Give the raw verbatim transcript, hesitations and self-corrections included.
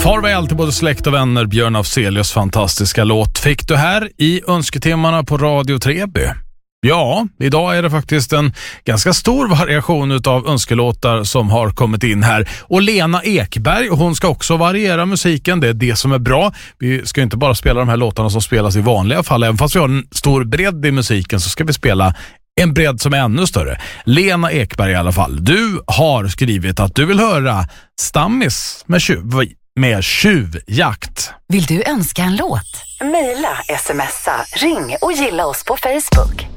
Farväl till både släkt och vänner, Björn Afzelius fantastiska låt fick du här i önsketimmarna på Radio Treby. Ja, idag är det faktiskt en ganska stor variation av önskelåtar som har kommit in här. Och Lena Ekberg, hon ska också variera musiken, det är det som är bra. Vi ska inte bara spela de här låtarna som spelas i vanliga fall, även fast vi har en stor bredd i musiken så ska vi spela en bredd som är ännu större. Lena Ekberg i alla fall, du har skrivit att du vill höra Stammis med tjuv, med tjuvjakt. Vill du önska en låt? Maila, smsa, ring och gilla oss på Facebook.